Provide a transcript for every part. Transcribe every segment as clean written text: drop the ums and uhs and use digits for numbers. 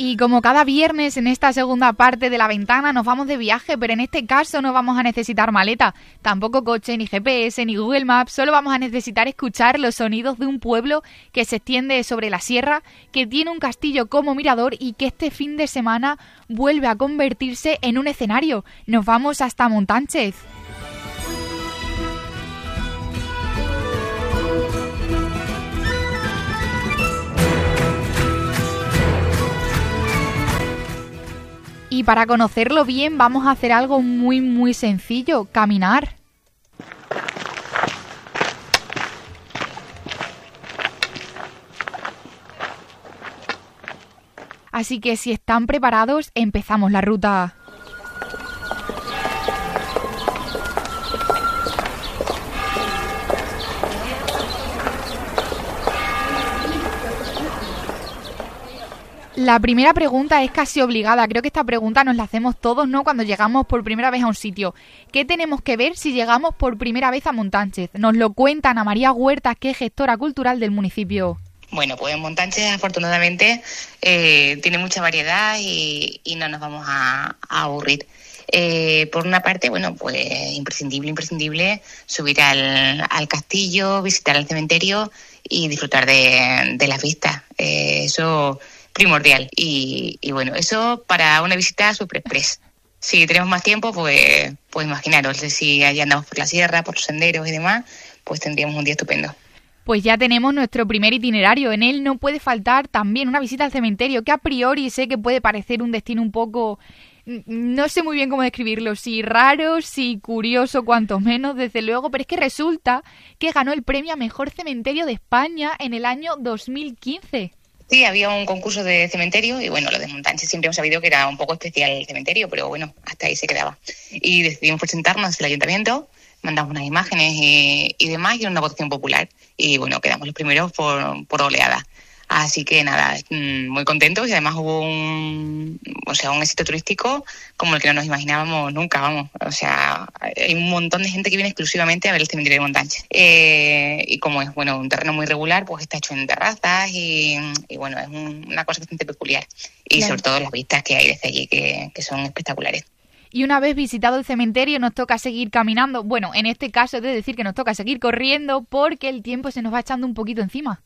Y como cada viernes en esta segunda parte de La Ventana nos vamos de viaje, pero en este caso no vamos a necesitar maleta, tampoco coche, ni GPS, ni Google Maps, solo vamos a necesitar escuchar los sonidos de un pueblo que se extiende sobre la sierra, que tiene un castillo como mirador y que este fin de semana vuelve a convertirse en un escenario. Nos vamos hasta Montánchez. Y para conocerlo bien vamos a hacer algo muy sencillo, caminar. Así que si están preparados, empezamos la ruta. La primera pregunta es casi obligada. Creo que esta pregunta nos la hacemos todos, ¿no? Cuando llegamos por primera vez a un sitio. ¿Qué tenemos que ver si llegamos por primera vez a Montánchez? Nos lo cuenta Ana María Huertas, que es gestora cultural del municipio. Bueno, pues Montánchez afortunadamente tiene mucha variedad y no nos vamos a aburrir. Por una parte, bueno, pues imprescindible subir al castillo, visitar el cementerio y disfrutar de las vistas. Eso primordial y bueno, eso para una visita super express. Si tenemos más tiempo, pues imaginaros, si allá andamos por la sierra, por los senderos y demás, pues tendríamos un día estupendo. Pues ya tenemos nuestro primer itinerario. En él no puede faltar también una visita al cementerio, que a priori sé que puede parecer un destino un poco... No sé muy bien cómo describirlo, si raro, si curioso, cuanto menos, desde luego, pero es que resulta que ganó el premio a Mejor Cementerio de España en el año 2015. Sí, había un concurso de cementerio y bueno, lo de Montánchez siempre hemos sabido que era un poco especial el cementerio, pero bueno, hasta ahí se quedaba. Y decidimos presentarnos al ayuntamiento, mandamos unas imágenes y demás y una votación popular. Y bueno, quedamos los primeros por oleada. Así que nada, muy contentos y además hubo un éxito turístico como el que no nos imaginábamos nunca, vamos. O sea, hay un montón de gente que viene exclusivamente a ver el cementerio de Montánchez. Y como es, bueno, un terreno muy regular, pues está hecho en terrazas y bueno, es una cosa bastante peculiar. Y claro, sobre todo las vistas que hay desde allí que son espectaculares. Y una vez visitado el cementerio nos toca seguir caminando. Bueno, en este caso es de decir que nos toca seguir corriendo porque el tiempo se nos va echando un poquito encima.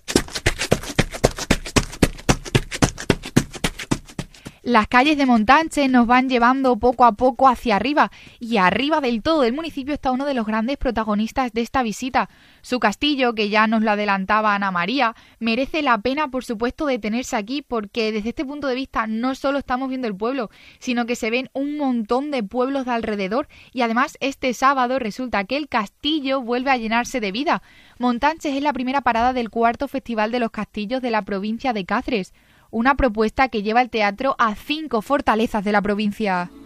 Las calles de Montánchez nos van llevando poco a poco hacia arriba y arriba del todo del municipio está uno de los grandes protagonistas de esta visita. Su castillo, que ya nos lo adelantaba Ana María, merece la pena, por supuesto, detenerse aquí porque desde este punto de vista no solo estamos viendo el pueblo, sino que se ven un montón de pueblos de alrededor y además este sábado resulta que el castillo vuelve a llenarse de vida. Montánchez es la primera parada del cuarto Festival de los Castillos de la provincia de Cáceres. Una propuesta que lleva el teatro a 5 fortalezas de la provincia.